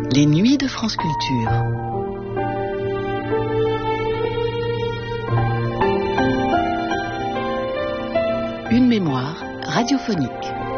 Les nuits de France Culture. Une mémoire radiophonique.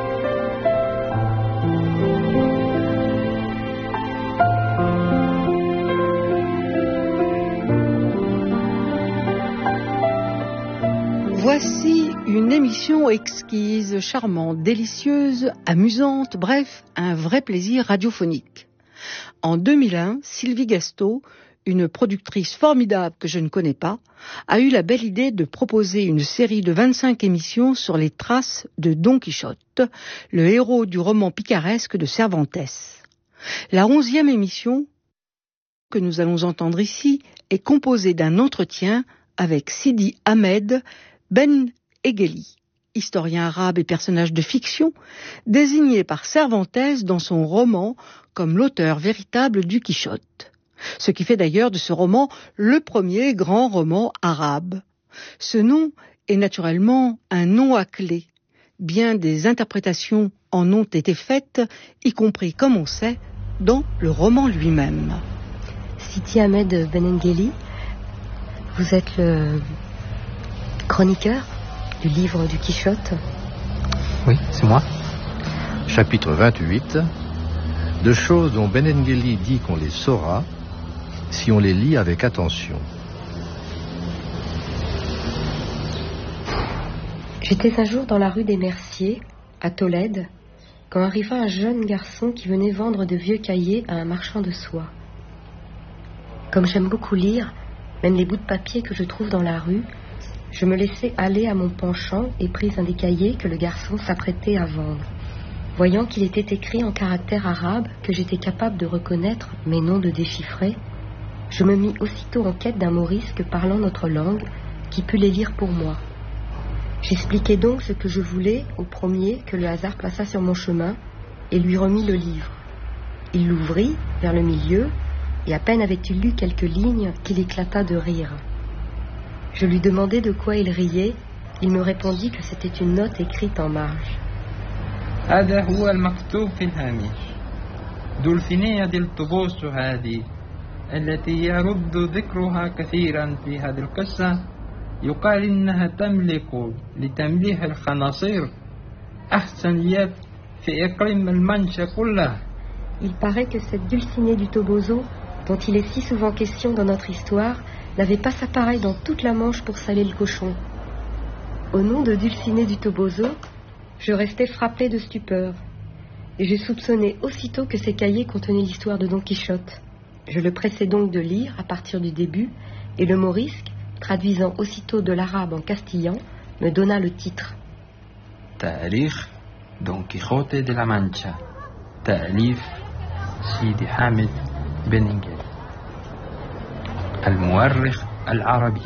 Voici une émission exquise, charmante, délicieuse, amusante, bref, un vrai plaisir radiophonique. En 2001, Sylvie Gastaud, une productrice formidable que je ne connais pas, a eu la belle idée de proposer une série de 25 émissions sur les traces de Don Quichotte, le héros du roman picaresque de Cervantes. La 11e émission, que nous allons entendre ici, est composée d'un entretien avec Sidi Ahmed Ben Egeli, historien arabe et personnage de fiction, désigné par Cervantes dans son roman comme l'auteur véritable du Quichotte. Ce qui fait d'ailleurs de ce roman le premier grand roman arabe. Ce nom est naturellement un nom à clé. Bien des interprétations en ont été faites, y compris, comme on sait, dans le roman lui-même. Sidi Ahmed Ben Engeli, vous êtes le chroniqueur du livre du Quichotte. Oui, c'est moi. Chapitre 28. De choses dont Ben Engeli dit qu'on les saura si on les lit avec attention. J'étais un jour dans la rue des Merciers, à Tolède, quand arriva un jeune garçon qui venait vendre de vieux cahiers à un marchand de soie. Comme j'aime beaucoup lire, même les bouts de papier que je trouve dans la rue, je me laissai aller à mon penchant et pris un des cahiers que le garçon s'apprêtait à vendre. Voyant qu'il était écrit en caractères arabes que j'étais capable de reconnaître mais non de déchiffrer, je me mis aussitôt en quête d'un morisque parlant notre langue qui pût les lire pour moi. J'expliquai donc ce que je voulais au premier que le hasard plaça sur mon chemin et lui remis le livre. Il l'ouvrit vers le milieu et à peine avait-il lu quelques lignes qu'il éclata de rire. Je lui demandai de quoi il riait. Il me répondit que c'était une note écrite en marge. هذا هو المكتوب في الهامش. دولفينية الطبوس هذه التي يرد ذكرها كثيرا في هذه القصة يقال إنها تملك لتمليح الخناصير أحسن يد في إقليم المنشا كله. Il paraît que cette Dulcinée du Toboso, dont il est si souvent question dans notre histoire, n'avait pas sa pareille dans toute la Manche pour saler le cochon. Au nom de Dulcinée du Toboso, je restais frappé de stupeur, et je soupçonnais aussitôt que ces cahiers contenaient l'histoire de Don Quichotte. Je le pressai donc de lire à partir du début, et le morisque, traduisant aussitôt de l'arabe en castillan, me donna le titre. تاريخ دون كيخوتي de la Mancha, تأليف سيدي حامد بن إنجلي المؤرخ العربي.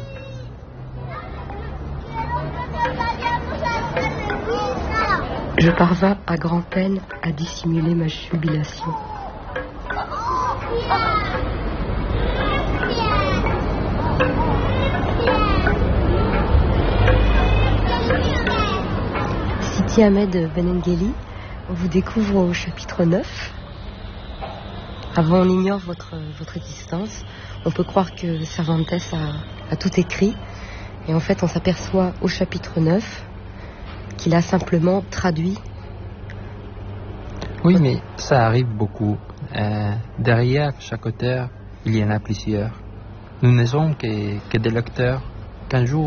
Je parvins à grand-peine à dissimuler ma jubilation. Sidi Ahmed Ben Engeli, on vous découvre au chapitre 9. Avant, on ignore votre existence. On peut croire que Cervantes a tout écrit. Et en fait, on s'aperçoit au chapitre 9 qu'il a simplement traduit. Oui, mais ça arrive beaucoup. Derrière chaque auteur, il y en a plusieurs. Nous ne sommes que des lecteurs. Qu'un jour,